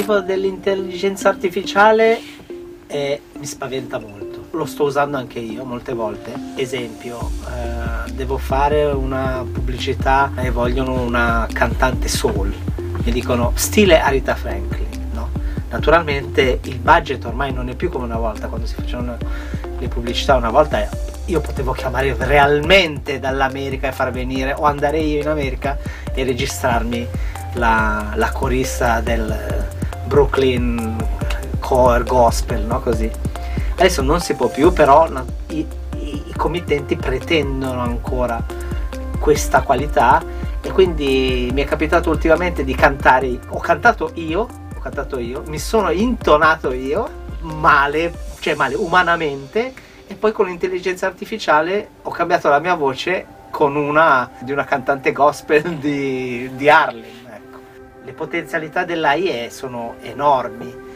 Dell'intelligenza artificiale mi spaventa molto, lo sto usando anche io molte volte. Esempio, devo fare una pubblicità e vogliono una cantante soul, mi dicono stile Aretha Franklin, no? Naturalmente il budget ormai non è più come una volta, quando si facevano le pubblicità. Una volta io potevo chiamare realmente dall'America e far venire, o andare io in America e registrarmi la corista del Brooklyn Core Gospel, no? Così. Adesso non si può più, però i committenti pretendono ancora questa qualità, e quindi mi è capitato ultimamente di cantare. Ho cantato io, mi sono intonato io male, cioè male umanamente, e poi con l'intelligenza artificiale ho cambiato la mia voce con una cantante gospel di Harlem. Le potenzialità dell'AI sono enormi.